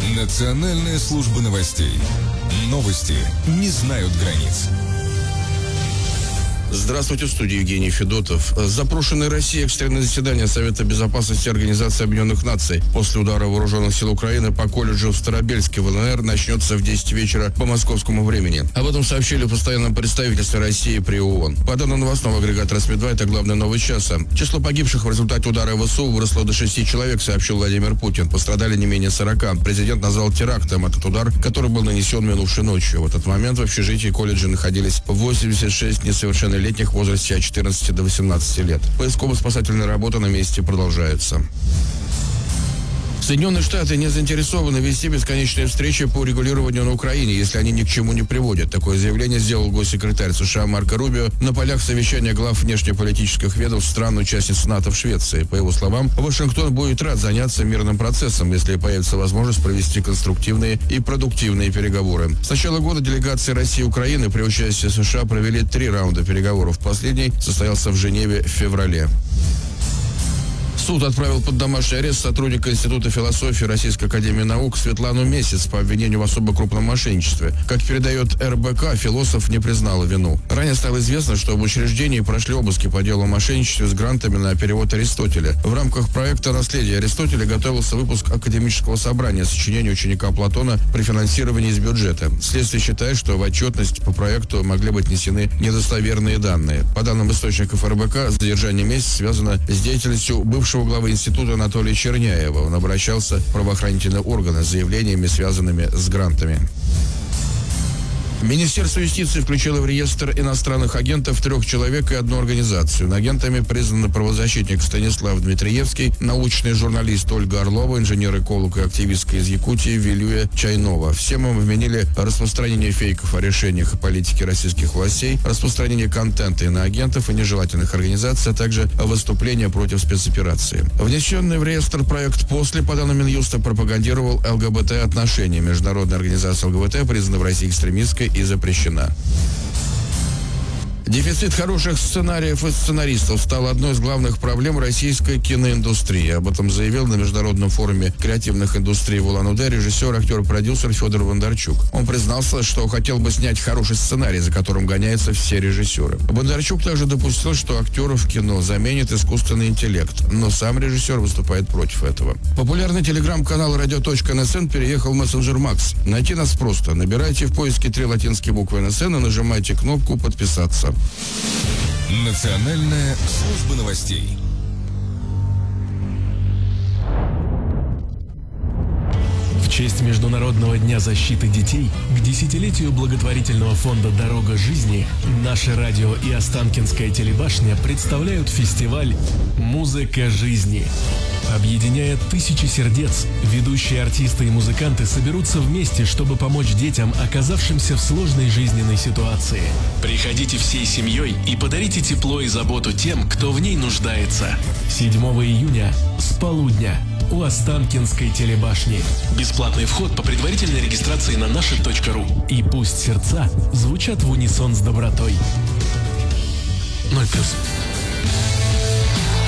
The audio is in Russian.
Национальная служба новостей. Новости не знают границ. Здравствуйте, в студии Евгений Федотов. Запрошенное Россией экстренное заседание Совета Безопасности Организации Объединенных Наций после удара вооруженных сил Украины по колледжу в Старобельске в ЛНР начнется в 10 вечера по московскому времени. Об этом сообщили в постоянном представительстве России при ООН. По данным новостного агрегата РАС-2, это главная новость часа. Число погибших в результате удара ВСУ выросло до 6 человек, сообщил Владимир Путин. Пострадали не менее 40. Президент назвал терактом этот удар, который был нанесен минувшей ночью. В этот момент в общежитии колледжа находились 86 несовершеннолетних в возрасте от 14 до 18 лет. Поисково-спасательная работа на месте продолжается. Соединенные Штаты не заинтересованы вести бесконечные встречи по урегулированию на Украине, если они ни к чему не приводят. Такое заявление сделал госсекретарь США Марко Рубио на полях совещания глав внешнеполитических ведомств стран-участниц НАТО в Швеции. По его словам, Вашингтон будет рад заняться мирным процессом, если появится возможность провести конструктивные и продуктивные переговоры. С начала года делегации России и Украины при участии США провели 3 раунда переговоров. Последний состоялся в Женеве в феврале. Суд отправил под домашний арест сотрудника Института философии Российской академии наук Светлану Месяц по обвинению в особо крупном мошенничестве. Как передает РБК, философ не признала вину. Ранее стало известно, что в учреждении прошли обыски по делу о мошенничестве с грантами на перевод Аристотеля. В рамках проекта «Наследие Аристотеля» готовился выпуск академического собрания сочинений ученика Платона при финансировании из бюджета. Следствие считает, что в отчетность по проекту могли быть внесены недостоверные данные. По данным источников РБК, задержание Месяца связано с деятельностью бывшего главы института Анатолия Черняева. Он обращался в правоохранительные органы с заявлениями, связанными с грантами. Министерство юстиции включило в реестр иностранных агентов 3 человек и 1 организацию. Агентами признаны правозащитник Станислав Дмитриевский, научный журналист Ольга Орлова, инженер-эколог и активистка из Якутии Вилюя Чайнова. Всем им вменили распространение фейков о решениях и политике российских властей, распространение контента иноагентов и нежелательных организаций, а также выступления против спецоперации. Внесенный в реестр проект «После», по данным Минюста, пропагандировал ЛГБТ-отношения. Международная организация ЛГБТ признана в России экстремистской и запрещена. Дефицит хороших сценариев и сценаристов стал одной из главных проблем российской киноиндустрии. Об этом заявил на Международном форуме креативных индустрий в Улан-Удэ режиссер, актер, продюсер Федор Бондарчук. Он признался, что хотел бы снять хороший сценарий, за которым гоняются все режиссеры. Бондарчук также допустил, что актеров в кино заменит искусственный интеллект, но сам режиссер выступает против этого. Популярный телеграм-канал radio.nsn переехал в мессенджер Макс. Найти нас просто. Набирайте в поиске 3 латинские буквы НСН и нажимайте кнопку «Подписаться». Национальная служба новостей. В честь Международного дня защиты детей к 10-летию благотворительного фонда «Дорога жизни» наше радио и Останкинская телебашня представляют фестиваль «Музыка жизни». Объединяя тысячи сердец, ведущие артисты и музыканты соберутся вместе, чтобы помочь детям, оказавшимся в сложной жизненной ситуации. Приходите всей семьей и подарите тепло и заботу тем, кто в ней нуждается. 7 июня с полудня у Останкинской телебашни. Бесплатный вход по предварительной регистрации на наши.ру. И пусть сердца звучат в унисон с добротой. 0+.